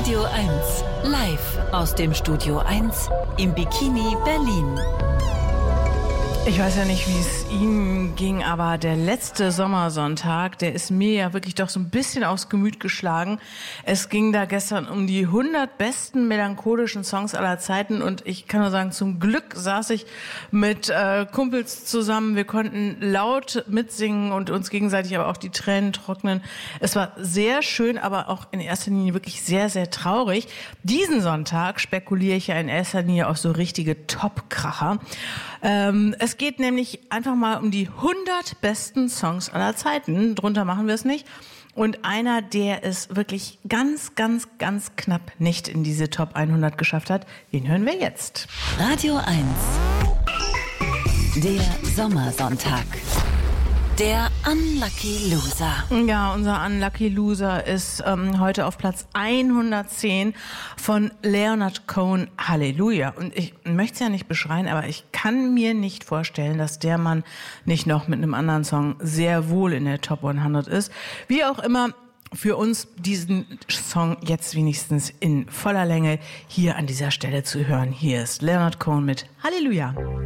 Radio 1, live aus dem Studio 1 im Bikini Berlin. Ich weiß ja nicht, wie es Ihnen ging, aber der letzte Sommersonntag, der ist mir ja wirklich doch so ein bisschen aufs Gemüt geschlagen. Es ging da gestern um die 100 besten melancholischen Songs aller Zeiten und ich kann nur sagen, zum Glück saß ich mit Kumpels zusammen. Wir konnten laut mitsingen und uns gegenseitig aber auch die Tränen trocknen. Es war sehr schön, aber auch in erster Linie wirklich sehr, sehr traurig. Diesen Sonntag spekuliere ich ja in erster Linie auf so richtige Top-Kracher. Es geht nämlich einfach mal um die 100 besten Songs aller Zeiten. Drunter machen wir es nicht. Und einer, der es wirklich ganz, ganz, ganz knapp nicht in diese Top 100 geschafft hat, den hören wir jetzt. Radio 1, der Sommersonntag. Der Unlucky Loser. Ja, unser Unlucky Loser ist heute auf Platz 110 von Leonard Cohen, Halleluja. Und ich möchte es ja nicht beschreien, aber ich kann mir nicht vorstellen, dass der Mann nicht noch mit einem anderen Song sehr wohl in der Top 100 ist. Wie auch immer, für uns diesen Song jetzt wenigstens in voller Länge hier an dieser Stelle zu hören. Hier ist Leonard Cohen mit Halleluja.